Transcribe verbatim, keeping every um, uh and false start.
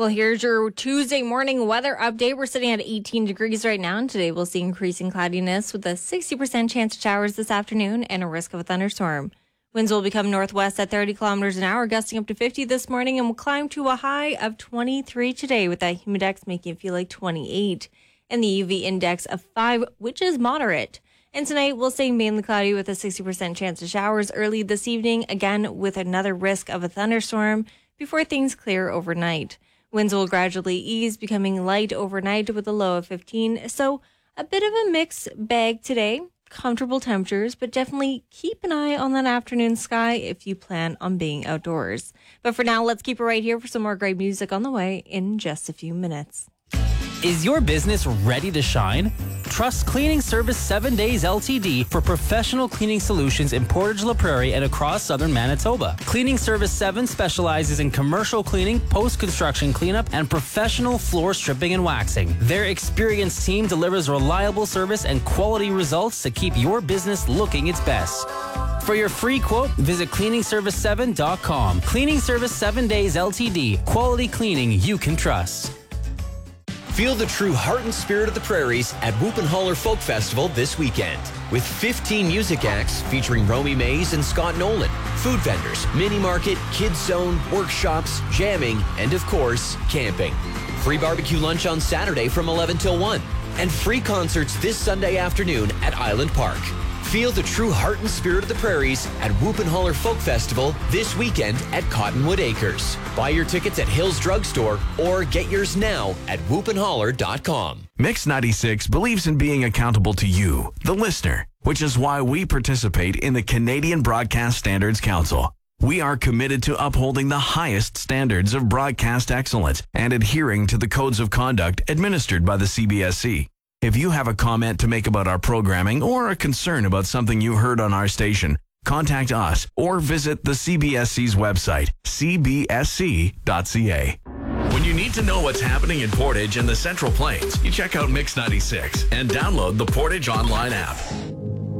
Well, here's your Tuesday morning weather update. We're sitting at eighteen degrees right now, and today we'll see increasing cloudiness with a sixty percent chance of showers this afternoon and a risk of a thunderstorm. Winds will become northwest at thirty kilometers an hour, gusting up to fifty this morning, and will climb to a high of twenty-three today, with that humidex making it feel like twenty-eight, and the U V index of five, which is moderate. And tonight we'll stay mainly cloudy with a sixty percent chance of showers early this evening, again with another risk of a thunderstorm before things clear overnight. Winds will gradually ease, becoming light overnight with a low of fifteen. So a bit of a mixed bag today. Comfortable temperatures, but definitely keep an eye on that afternoon sky if you plan on being outdoors. But for now, let's keep it right here for some more great music on the way in just a few minutes. Is your business ready to shine? Trust Cleaning Service seven days L T D for professional cleaning solutions in Portage La Prairie and across southern Manitoba. Cleaning Service seven specializes in commercial cleaning, post-construction cleanup, and professional floor stripping and waxing. Their experienced team delivers reliable service and quality results to keep your business looking its best. For your free quote, visit cleaning service seven dot com. Cleaning Service seven days L T D. Quality cleaning you can trust. Feel the true heart and spirit of the prairies at Whoop and Holler Folk Festival this weekend. With fifteen music acts featuring Romy Mays and Scott Nolan, food vendors, mini market, kids zone, workshops, jamming, and of course, camping. Free barbecue lunch on Saturday from eleven till one. And free concerts this Sunday afternoon at Island Park. Feel the true heart and spirit of the prairies at Whoop and Holler Folk Festival this weekend at Cottonwood Acres. Buy your tickets at Hills Drugstore or get yours now at whoop and holler dot com. Mix ninety-six believes in being accountable to you, the listener, which is why we participate in the Canadian Broadcast Standards Council. We are committed to upholding the highest standards of broadcast excellence and adhering to the codes of conduct administered by the C B S C. If you have a comment to make about our programming or a concern about something you heard on our station, contact us or visit the C B S C's website, c b s c dot c a. When you need to know what's happening in Portage and the Central Plains, you check out Mix ninety-six and download the Portage Online app.